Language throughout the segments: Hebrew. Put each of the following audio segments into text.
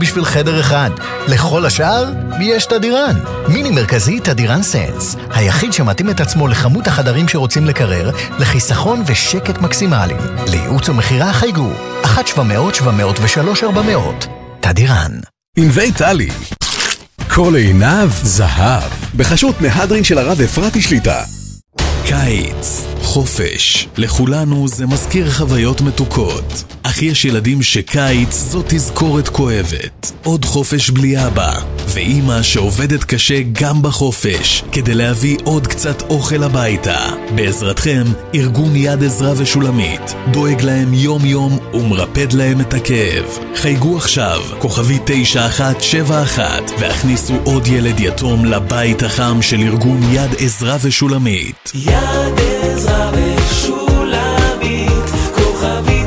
בשביל חדר אחד. לכל השאר, יש תדירן. מיני מרכזי תדירן סנס. היחיד שמתאים את עצמו לכמות החדרים שרוצים לקרר, לחיסכון ושקט מקסימליים. לייעוץ ומחירה חייגו. 1-700-703-400. תדירן. ענבי טלי. כל עיניו זהב. בחשות מהדרין של הרב אפרתי שליטה. קיץ, חופש, לכולנו זה מזכיר חוויות מתוקות. אך יש ילדים שקיץ זו תזכורת כואבת. עוד חופש בלי אבא, ואמא שעובדת קשה גם בחופש, כדי להביא עוד קצת אוכל הביתה. בעזרתכם, ארגון יד עזרה ושולמית, דואג להם יום יום ומרפד להם את הכאב. חייגו עכשיו, כוכבי 9171, והכניסו עוד ילד יתום לבית החם של ארגון יד עזרה ושולמית. יד עזרה ושולמית, כוכבית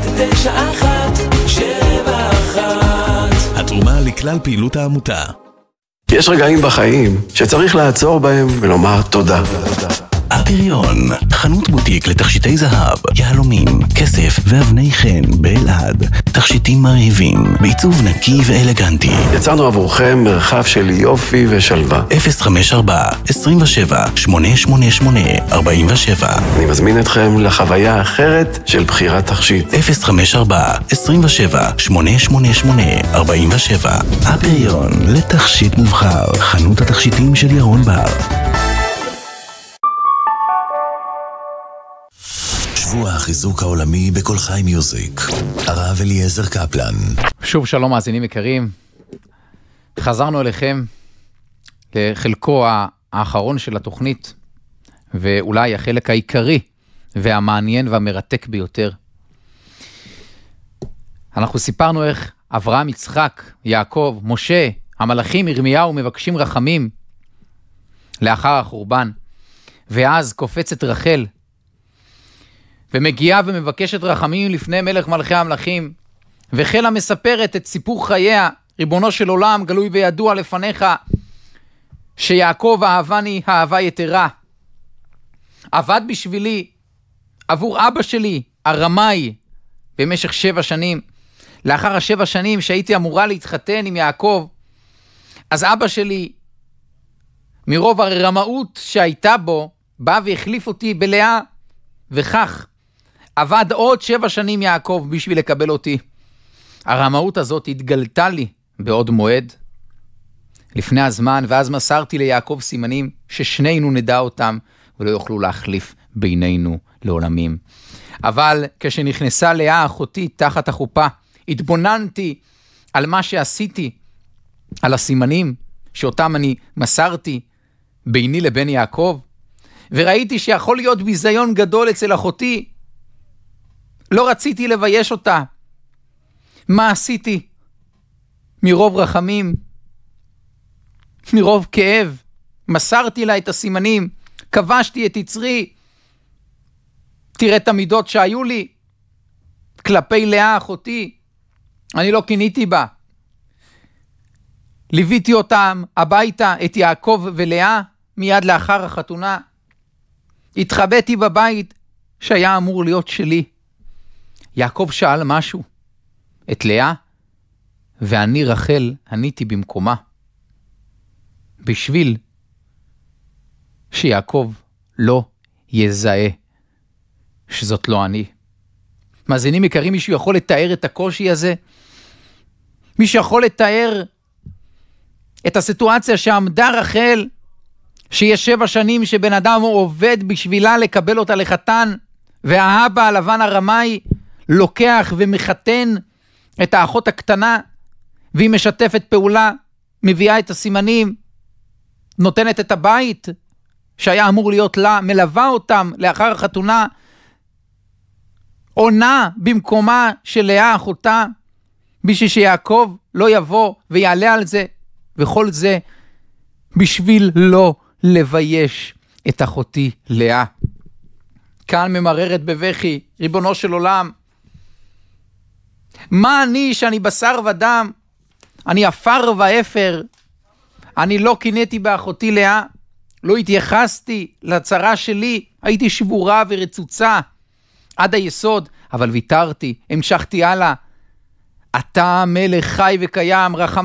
9171. התרומה לכלל פעילות העמותה. יש רגעים בחיים שצריך לעצור בהם ולומר תודה. הפריון, חנות בוטיק לתכשיטי זהב, יהלומים, כסף ואבני חן באלעד. תכשיטים מרהיבים, בעיצוב נקי ואלגנטי. יצרנו עבורכם מרחב של יופי ושלווה. 054-27-888-47. אני מזמין אתכם לחוויה אחרת של בחירת תכשיט. 054-27-888-47. הפריון, לתכשיט מובחר, חנות התכשיטים של ירון בר. שבוע החיזוק העולמי בכל חי מיוזיק. הרב אליעזר קפלן. שוב שלום מאזינים יקרים. חזרנו אליכם לחלקו האחרון של התוכנית, ואולי החלק העיקרי והמעניין והמרתק ביותר. אנחנו סיפרנו איך אברהם, יצחק, יעקב, משה, המלאכים, ירמיהו מבקשים רחמים לאחר החורבן, ואז קופצת רחל ומגיעה ומבקשת רחמים לפני מלך מלכי המלכים, וחלה מספרת את סיפור חייה. ריבונו של עולם, גלוי וידוע לפניך שיעקב אהבני אהבה יתרה, עבד בשבילי עבור אבא שלי הרמאי במשך 7 שנים. לאחר 7 שנים שהייתי אמורה להתחתן עם יעקב, אז אבא שלי מרוב הרמאות שהייתה בו בא והחליף אותי בלאה, וכך עבד עוד 7 שנים יעקב בשביל לקבל אותי. הרמאות הזאת התגלתה לי בעוד מועד לפני הזמן, ואז מסרתי ליעקב סימנים ששנינו נדע אותם ולא יוכלו להחליף בינינו לעולמים. אבל כשנכנסה לאה אחותי תחת החופה, התבוננתי על מה שעשיתי, על הסימנים שאותם אני מסרתי ביני לבין יעקב, וראיתי שיכול להיות ביזיון גדול אצל אחותי. לא רציתי לבייש אותה. מה עשיתי? מרוב רחמים, מרוב כאב, מסרתי לה את הסימנים, כבשתי את יצרי. תראה את המידות שהיו לי כלפי לאה אחותי, אני לא קניתי בה. ליוויתי אותם הביתה, את יעקב ולאה, מיד לאחר החתונה. התחבאתי בבית שהיה אמור להיות שלי. יעקב שאל משהו את לאה, ואני רחל עניתי במקומה, בשביל שיעקב לא יזהה שזאת לא אני. מאזינים יקרים, מישהו יכול לתאר את הקושי הזה? מישהו יכול לתאר את הסיטואציה שעמדה רחל, שיש 7 שנים שבן אדם עובד בשבילה לקבל אותה לחתן, והאבא הלבן הרמאי לוקח ומחתן את האחות הקטנה, והיא משתפת פעולה, מביאה את הסימנים, נותנת את הבית שהיה אמור להיות לה, מלווה אותם לאחר החתונה, עונה במקומה של לאה אחותה, בשביל שיעקב לא יבוא ויעלה על זה, וכל זה בשביל לא לבייש את אחותי לאה. כאן ממררת בבכי, ריבונו של עולם, מה אני שאני בשר ודם, אני אפר ואפר, אני לא קינאתי באחותי לאה, לא התייחסתי לצרה שלי, הייתי שבורה ורצוצה עד היסוד, אבל ויתרתי, המשכתי הלאה. אתה מלך חי וקיים, רחם